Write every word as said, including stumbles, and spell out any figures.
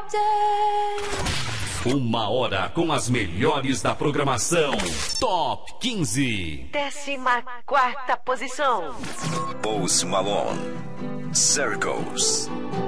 Uma hora com as melhores da programação. Top quinze. Décima quarta posição. Post Malone, Circles.